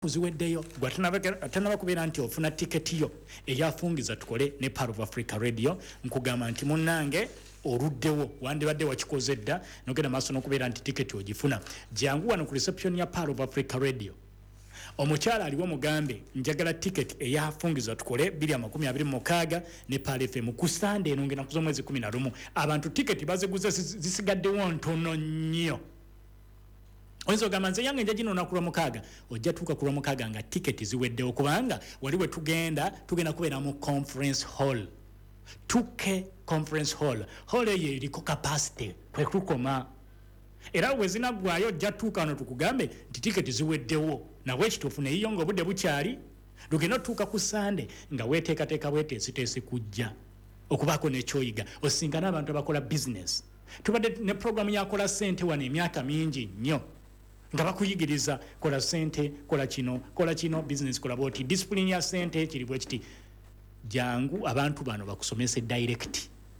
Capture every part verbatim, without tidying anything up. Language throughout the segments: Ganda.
kuziweddeyo gwatanaba kubeera nti ofuna tiketi yo eyafungiza tukole ne Part of Africa Radio nkugamba nti munnange oluddewo wandibadde wakikoze dda nogenda maaso n'okubeera nti tiketi ogifuna jangu wano ku reception ya Part of Africa Radio omukyala aliwo mugambe njagala tiketi eyafungiza tukole bbiri amakumi abiri mu mukaaga ne Pal F M ku Sunday eno ngenda kuzo mwezi kumi na lumu abantu tiketi baziguze zisigaddewo ntono nnyo. Oyinza ogamba nze yange nja gino nakulwa mukaaga ojja tuuka kulwa mukaaga nga tiketi ziweddewo kubanga wali we tugenda tugenda kubeera mu conference hall two K conference hall hall eyo eriko capacity kwe tukoma era we zinaggwayo ojja tuuka wano tukugambe nti tiketi ziweddewo nawe ekituufu neyiyo nga obudde bukyali lugenda otuuka ku Sunday nga weeteekateeka bweteesiteesi kujja okubaako nekyoyiga osisinkana abantu abakola business tubadde ne programu yakola ssente wano emyaka mingi nnyo nga bakuyigiriza kola sente kola kino kola kino business kola boti discipline ya sente kiribwe kiti jangu abantu bano bakusomese direct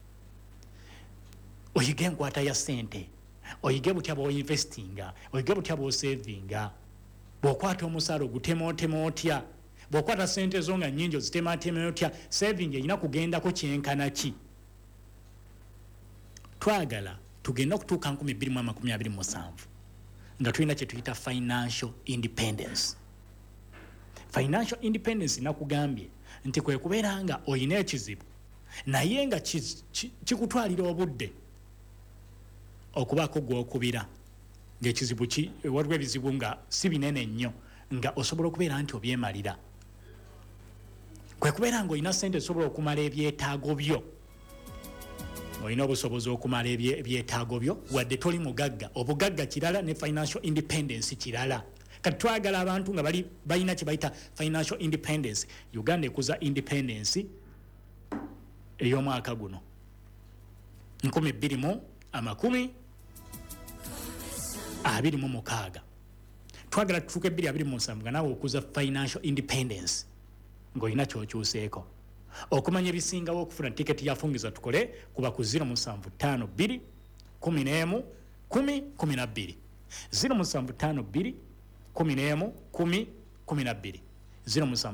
oyige nkwata ya sente oyige butya bo investinga oyige butya bo savinga bokwata omusalo gutemotemo otya bokwata sente zonga nyinjo zitematemo otya saving ina kugenda ko kyenkana ki twagala tugenda okutuuka nkumi bbiri mu amakumi abiri mu musanvu nga tulina kye tuyita financial independence. Financial independence nakugambye nti kwe kubeera nga oyina ekizibu naye nga kikutwalira obudde okubaako gw'okubira ng'ekizibu ki waliwo ebizibu nga si binene nnyo nga osobola okubeera nti obyemalira kwe kubeera nga oyina ssente ezisobola okumala ebyetaago byo oyina obusobozi okumala ebyetaago byo wadde toli mugagga obugagga kirala ne financial independence kirala kati twagala abantu nga bali balina kye bayita financial independence. Uganda ekuza independence ey'omwaka guno nkumi bbiri mu amakumi abiri mu mukaaga twagala tutuuke bbiri abiri mu musanvu nga naawe okuza financial independence ng'olina kyokyuseeko okumanya ebisingawo okufuna tiketi yafungiza tukole kuba ku zero musanvu ttaano bbiri kumi n'emu kumi kumi na bbiri zero musanvu ttaano bbiri kumi n'emu kumi kumi na bbiri zero musanvu